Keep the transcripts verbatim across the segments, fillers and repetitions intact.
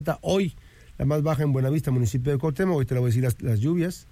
Hoy, la más baja en Buenavista, municipio de Cuauhtémoc. Hoy te la voy a decir las, las lluvias.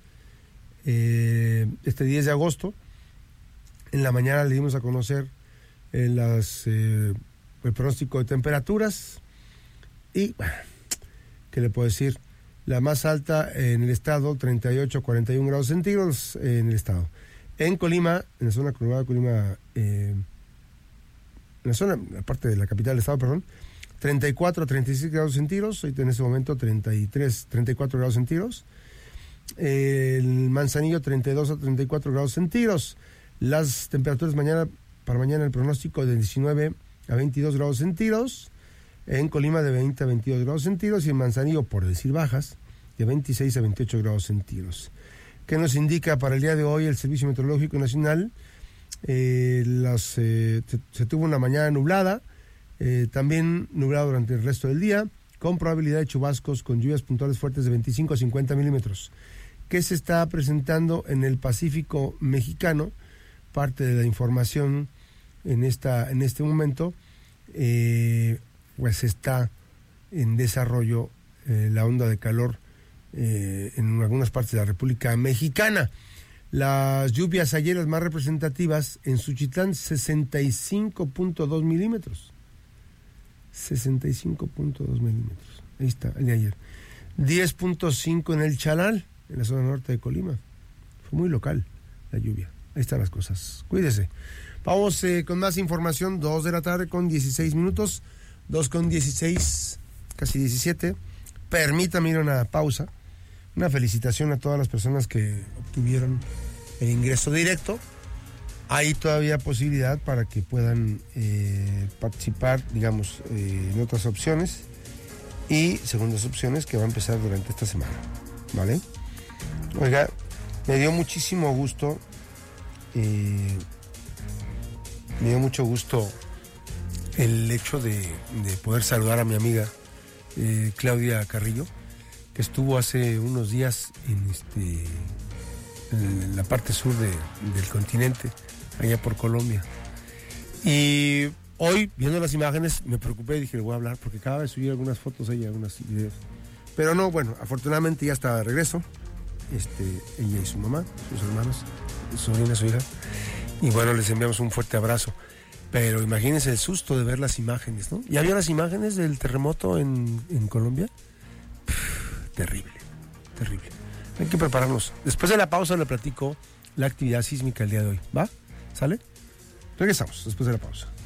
Eh, este diez de agosto, en la mañana le dimos a conocer eh, las, eh, el pronóstico de temperaturas. Y, bueno, ¿qué le puedo decir? La más alta en el estado, treinta y ocho a cuarenta y uno grados centígrados en el estado. En Colima, en la zona conurbada de Colima, eh, en la zona, la parte de la capital del estado, perdón, treinta y cuatro a treinta y seis grados centígrados, hoy en este momento treinta y tres, treinta y cuatro grados centígrados. El Manzanillo, treinta y dos a treinta y cuatro grados centígrados. Las temperaturas mañana, para mañana el pronóstico de diecinueve a veintidós grados centígrados. En Colima de veinte a veintidós grados centígrados y en Manzanillo, por decir bajas, de veintiséis a veintiocho grados centígrados. ¿Qué nos indica para el día de hoy el Servicio Meteorológico Nacional? Eh, las, eh, se, se tuvo una mañana nublada, eh, también nublado durante el resto del día, con probabilidad de chubascos con lluvias puntuales fuertes de veinticinco a cincuenta milímetros. ¿Qué se está presentando en el Pacífico mexicano? Parte de la información en, esta, en este momento, eh, pues está en desarrollo eh, la onda de calor eh, en algunas partes de la República Mexicana. Las lluvias ayer, las más representativas, en Suchitlán, sesenta y cinco punto dos milímetros. sesenta y cinco punto dos milímetros. Ahí está, el de ayer. diez punto cinco en el Chalal, en la zona norte de Colima. Fue muy local la lluvia. Ahí están las cosas. Cuídese. Vamos eh, con más información. dos de la tarde con dieciséis minutos. dos con dieciséis, casi diecisiete. Permítame ir a una pausa. Una felicitación a todas las personas que obtuvieron el ingreso directo. Hay todavía posibilidad para que puedan eh, participar, digamos, eh, en otras opciones y segundas opciones que va a empezar durante esta semana, ¿vale? Oiga, me dio muchísimo gusto, eh, me dio mucho gusto el hecho de, de poder saludar a mi amiga eh, Claudia Carrillo, que estuvo hace unos días en, este, en la parte sur de, del continente, allá por Colombia. Y hoy, viendo las imágenes, me preocupé y dije, le voy a hablar, porque acaba de subir algunas fotos ella, algunas videos. Pero no, bueno, afortunadamente ya está de regreso. Este, ella y su mamá, sus hermanos, su sobrina, su hija. Y bueno, les enviamos un fuerte abrazo. Pero imagínense el susto de ver las imágenes, ¿no? ¿Ya vio las imágenes del terremoto en, en Colombia? Pff, terrible, terrible. Hay que prepararnos. Después de la pausa le platico la actividad sísmica el día de hoy, ¿va? ¿Sale? Regresamos después de la pausa.